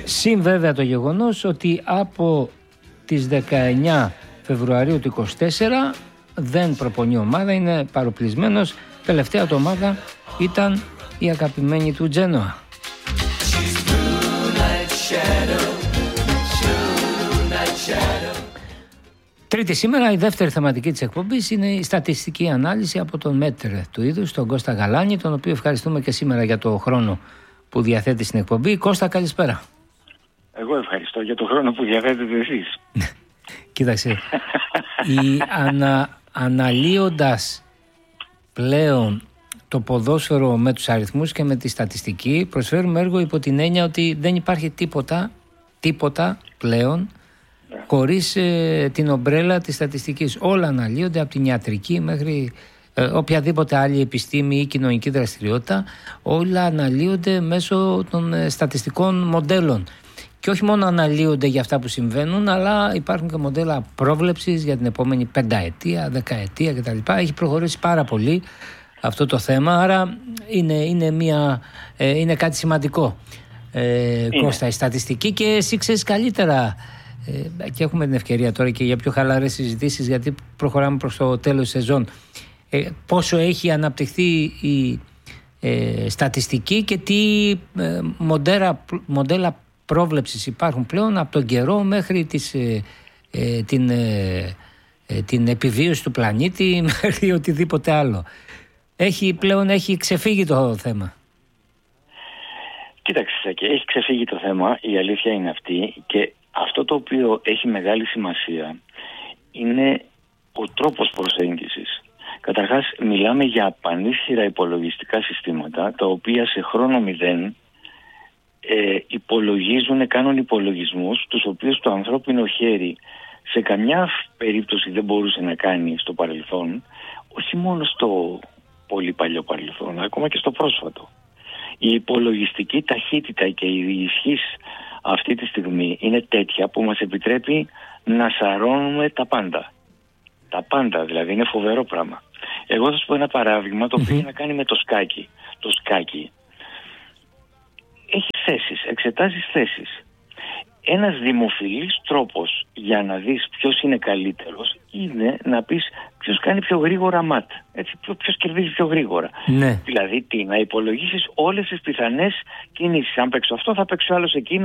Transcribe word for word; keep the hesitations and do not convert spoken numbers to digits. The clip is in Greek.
Συν βέβαια το γεγονός ότι από τις δεκαεννιά Φεβρουαρίου του είκοσι τέσσερα δεν προπονεί ομάδα, είναι παροπλισμένος. Τελευταία του ομάδα ήταν η αγαπημένη του Τζένοα. Τρίτη σήμερα, η δεύτερη θεματική της εκπομπής είναι η στατιστική ανάλυση από τον μέτρ του είδους, τον Κώστα Γαλάνη, τον οποίο ευχαριστούμε και σήμερα για το χρόνο που διαθέτει στην εκπομπή. Κώστα, καλησπέρα. Εγώ ευχαριστώ για το χρόνο που διαθέτετε εσείς. Κοίταξε, η ανα, αναλύοντας πλέον το ποδόσφαιρο με τους αριθμούς και με τη στατιστική, προσφέρουμε έργο υπό την έννοια ότι δεν υπάρχει τίποτα, τίποτα πλέον yeah. χωρίς ε, την ομπρέλα της στατιστικής. Όλα αναλύονται από την ιατρική μέχρι ε, οποιαδήποτε άλλη επιστήμη ή κοινωνική δραστηριότητα, όλα αναλύονται μέσω των ε, στατιστικών μοντέλων. Και όχι μόνο αναλύονται για αυτά που συμβαίνουν, αλλά υπάρχουν και μοντέλα πρόβλεψης για την επόμενη πενταετία, δεκαετία κτλ. Έχει προχωρήσει πάρα πολύ αυτό το θέμα, άρα είναι, είναι, μια, ε, είναι κάτι σημαντικό. Ε, Κώστα, η στατιστική, και εσύ ξέρεις καλύτερα ε, και έχουμε την ευκαιρία τώρα και για πιο χαλαρές συζητήσεις, γιατί προχωράμε προς το τέλος της σεζόν, ε, πόσο έχει αναπτυχθεί η ε, στατιστική και τι ε, μοντέρα, μοντέλα πρόβλεψης υπάρχουν πλέον από τον καιρό μέχρι τις, ε, ε, την, ε, ε, την επιβίωση του πλανήτη μέχρι οτιδήποτε άλλο. Έχει πλέον έχει ξεφύγει το θέμα. Κοίταξε, Σάκη, έχει ξεφύγει το θέμα, η αλήθεια είναι αυτή, και αυτό το οποίο έχει μεγάλη σημασία είναι ο τρόπος προσέγγισης. Καταρχάς, μιλάμε για πανίσχυρα υπολογιστικά συστήματα, τα οποία σε χρόνο μηδέν ε, υπολογίζουν, κάνουν υπολογισμούς, τους οποίους το ανθρώπινο χέρι σε καμιά περίπτωση δεν μπορούσε να κάνει στο παρελθόν, όχι μόνο στο πολύ παλιό παρελθόν, ακόμα και στο πρόσφατο. Η υπολογιστική ταχύτητα και η ισχύς αυτή τη στιγμή είναι τέτοια που μας επιτρέπει να σαρώνουμε τα πάντα. Τα πάντα, δηλαδή, είναι φοβερό πράγμα. Εγώ θα σου πω ένα παράδειγμα το οποίο mm-hmm. έχει να κάνει με το σκάκι. Το σκάκι έχει θέσεις, εξετάζεις θέσεις. Ένας δημοφιλής τρόπος για να δεις ποιος είναι καλύτερος είναι να πεις ποιος κάνει πιο γρήγορα ματ. Έτσι, ποιος κερδίζει πιο γρήγορα. Ναι. Δηλαδή τι, να υπολογίσεις όλες τις πιθανές κινήσεις. Αν παίξω αυτό, θα παίξω άλλο εκείνο.